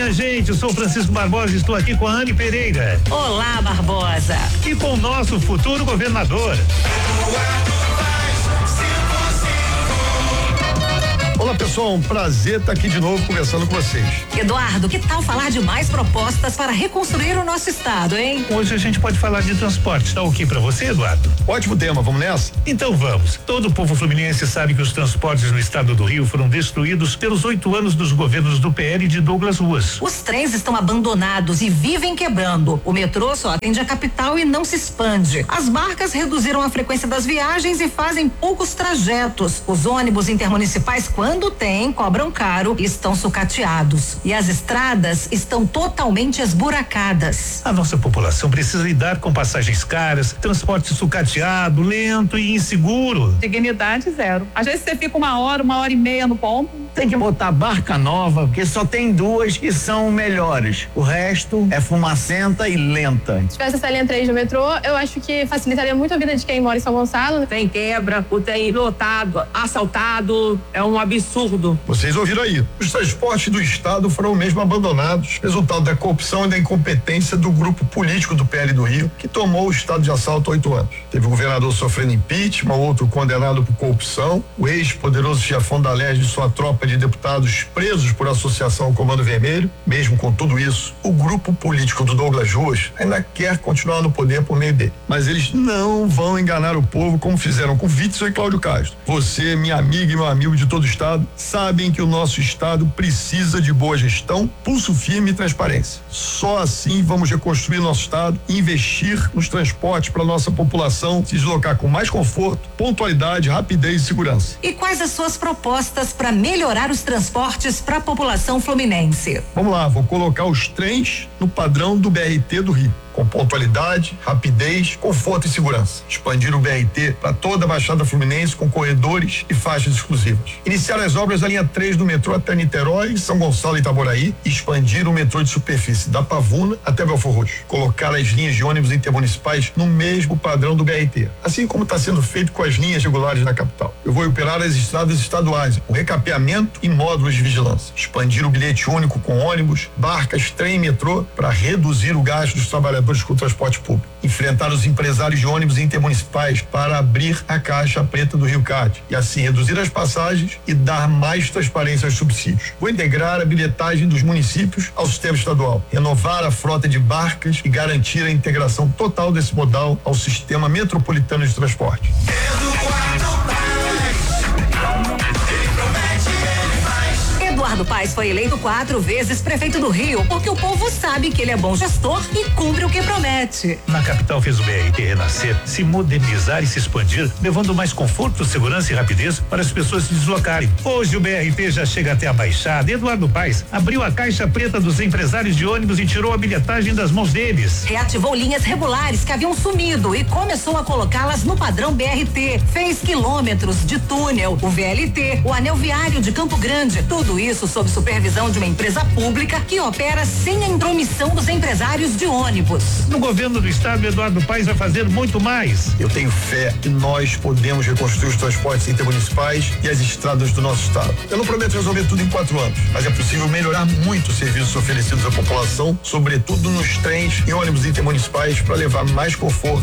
minha gente, eu sou Francisco Barbosa e estou aqui com a Anne Pereira. Olá, Barbosa. E com o nosso futuro governador. Olá pessoal, um prazer estar aqui de novo conversando com vocês. Eduardo, que tal falar de mais propostas para reconstruir o nosso estado, hein? Hoje a gente pode falar de transporte, tá ok pra você, Eduardo? Ótimo tema, vamos nessa? Então vamos. Todo o povo fluminense sabe que os transportes no estado do Rio foram destruídos pelos 8 anos dos governos do PL e de Douglas Ruas. Os trens estão abandonados e vivem quebrando. O metrô só atende a capital e não se expande. As barcas reduziram a frequência das viagens e fazem poucos trajetos. Os ônibus intermunicipais, quando tem, cobram caro e estão sucateados. E as estradas estão totalmente esburacadas. A nossa população precisa lidar com passagens caras, transporte sucateado, lento e inseguro. Dignidade zero. Às vezes você fica 1 hora, 1 hora e meia no ponto. Tem que botar barca nova, porque só tem 2 que são melhores. O resto é fumacenta e lenta. Se tivesse essa linha 3 do metrô, eu acho que facilitaria muito a vida de quem mora em São Gonçalo. Tem quebra, o trem lotado, assaltado, é um absurdo. Vocês ouviram aí, os transportes do estado foram mesmo abandonados, resultado da corrupção e da incompetência do grupo político do PL do Rio, que tomou o estado de assalto há 8 anos. Teve o governador sofrendo impeachment, outro condenado por corrupção, o ex-poderoso chefão da LERJ e sua tropa de deputados presos por associação ao Comando Vermelho. Mesmo com tudo isso, o grupo político do Douglas Ruas ainda quer continuar no poder por meio dele. Mas eles não vão enganar o povo como fizeram com Witzel e Cláudio Castro. Você, minha amiga e meu amigo de todo o estado, sabem que o nosso estado precisa de boa gestão, pulso firme e transparência. Só assim vamos reconstruir nosso estado e investir nos transportes para nossa população se deslocar com mais conforto, pontualidade, rapidez e segurança. E quais as suas propostas para melhorar os transportes para a população fluminense? Vamos lá, vou colocar os trens no padrão do BRT do Rio, com pontualidade, rapidez, conforto e segurança. Expandir o BRT para toda a Baixada Fluminense com corredores e faixas exclusivas. Iniciar as obras da linha 3 do metrô até Niterói, São Gonçalo e Itaboraí e expandir o metrô de superfície da Pavuna até Belfor Roxo. Colocar as linhas de ônibus intermunicipais no mesmo padrão do BRT, assim como está sendo feito com as linhas regulares na capital. Eu vou operar as estradas estaduais, o recapeamento e módulos de vigilância. Expandir o bilhete único com ônibus, barcas, trem e metrô para reduzir o gasto dos trabalhadores com o transporte público. Enfrentar os empresários de ônibus intermunicipais para abrir a caixa preta do RioCard e assim reduzir as passagens e dar mais transparência aos subsídios. Vou integrar a bilhetagem dos municípios ao sistema estadual, renovar a frota de barcas e garantir a integração total desse modal ao sistema metropolitano de transporte. Eduardo Paes foi eleito 4 vezes prefeito do Rio, porque o povo sabe que ele é bom gestor e cumpre o que promete. Na capital fez o BRT renascer, se modernizar e se expandir, levando mais conforto, segurança e rapidez para as pessoas se deslocarem. Hoje o BRT já chega até a Baixada. Eduardo Paes abriu a caixa preta dos empresários de ônibus e tirou a bilhetagem das mãos deles. Reativou linhas regulares que haviam sumido e começou a colocá-las no padrão BRT. Fez quilômetros de túnel, o VLT, o anel viário de Campo Grande. Tudo isso sob supervisão de uma empresa pública que opera sem a intromissão dos empresários de ônibus. No governo do estado, Eduardo Paes vai fazer muito mais. Eu tenho fé que nós podemos reconstruir os transportes intermunicipais e as estradas do nosso estado. Eu não prometo resolver tudo em 4 anos, mas é possível melhorar muito os serviços oferecidos à população, sobretudo nos trens e ônibus intermunicipais, para levar mais conforto,